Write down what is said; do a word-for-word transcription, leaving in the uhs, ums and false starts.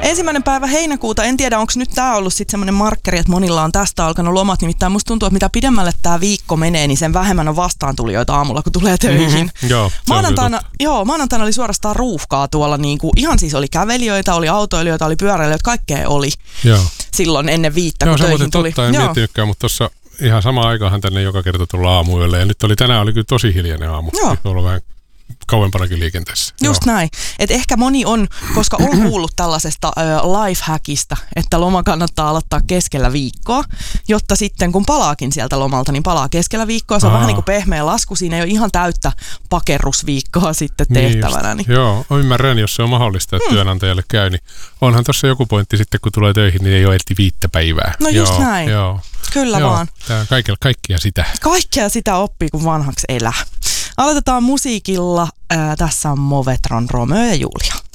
Ensimmäinen päivä heinäkuuta, en tiedä onko nyt tää ollut sitten semmoinen markkeri, että monilla on tästä alkanut lomat, nimittäin musta tuntuu, että mitä pidemmälle tää viikko menee, niin sen vähemmän on vastaantulijoita aamulla, kun tulee töihin. Mm-hmm. Joo, maanantaina, joo, maanantaina oli suorastaan ruuhkaa tuolla, niin kuin, ihan siis oli kävelijöitä, oli autoilijoita, oli pyöräilijöitä, kaikkea oli joo. silloin ennen viittä, joo, kun töihin tuli. Totta, en joo. miettinytkään, mutta tuossa ihan samaan aikaanhan tänne joka kerta tulla aamuyölle, ja nyt oli tänään oli kyllä tosi hiljainen aamu, ollut vähän kauempanakin liikenteessä. Just joo. näin. Et ehkä moni on, koska on kuullut tällaisesta ö, lifehackista, että loma kannattaa aloittaa keskellä viikkoa, jotta sitten kun palaakin sieltä lomalta, niin palaa keskellä viikkoa. Se on Aa. vähän niin kuin pehmeä lasku. Siinä ei ole ihan täyttä pakerrusviikkoa sitten tehtävänä. Niin niin. Joo, ymmärrän, jos se on mahdollista, että hmm. työnantajalle käy. Niin onhan tuossa joku pointti sitten, kun tulee töihin, niin ei ole ehti viittä päivää. No just joo, näin. Joo. Kyllä joo, vaan. Tämä on kaikkea, kaikkia sitä. Kaikkea sitä oppii, kun vanhaksi elää. Aloitetaan musiikilla. Ää, tässä on Movetron Romeo ja Julia.